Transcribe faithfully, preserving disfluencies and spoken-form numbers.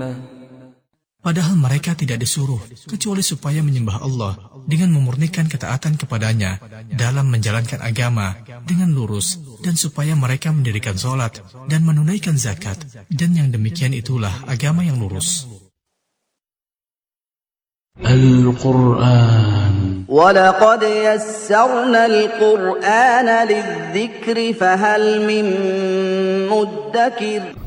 Padahal mereka tidak disuruh kecuali supaya menyembah Allah dengan memurnikan ketaatan kepadanya dalam menjalankan agama dengan lurus, dan supaya mereka mendirikan sholat dan menunaikan zakat, dan yang demikian itulah agama yang lurus. Al-Quran. وَلَقَدْ يَسَّرْنَا الْقُرْآنَ لِلذِّكْرِ فَهَلْ مِن مُّدَّكِرٍ